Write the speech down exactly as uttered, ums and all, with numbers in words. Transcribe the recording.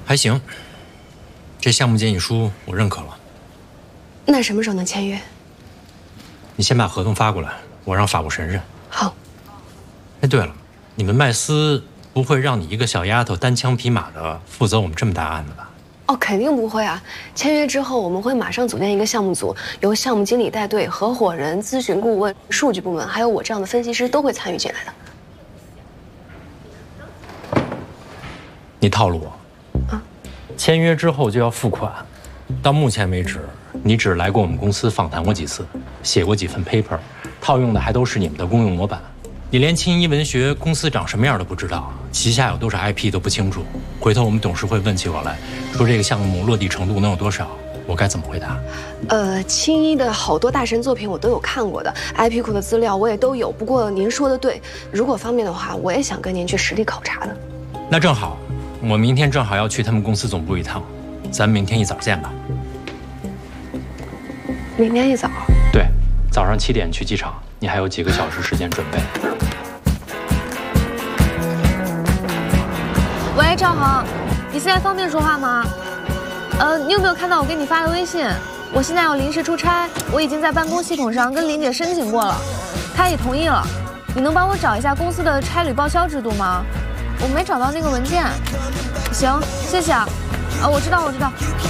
还行，这项目建议书我认可了。 那什么时候能签约？ 你先把合同发过来，我让法务审审。 好。 哎，对了，你们麦斯不会让你一个小丫头单枪匹马的负责我们这么大案子吧？ 哦，肯定不会啊！签约之后，我们会马上组建一个项目组，由项目经理带队，合伙人、咨询顾问、数据部门，还有我这样的分析师都会参与进来的。 你套路我。 啊。 签约之后就要付款，到目前为止，你只来过我们公司访谈过几次，写过几份 paper， 套用的还都是你们的公用模板。你连青衣文学公司长什么样都不知道，旗下有多少 I P 都不清楚。回头我们董事会问起我来，说这个项目落地程度能有多少，我该怎么回答？ 呃，青衣的好多大神作品我都有看过的 ，I P 库的资料我也都有。不过您说的对，如果方便的话，我也想跟您去实地考察的。 那正好，我明天正好要去他们公司总部一趟，咱们明天一早见吧。 明天一早？ 对，早上七点去机场，你还有几个小时时间准备。 喂，赵航，你现在方便说话吗？呃，你有没有看到我给你发的微信？我现在要临时出差，我已经在办公系统上跟林姐申请过了，她也同意了。你能帮我找一下公司的差旅报销制度吗？我没找到那个文件。行，谢谢啊。啊，我知道，我知道。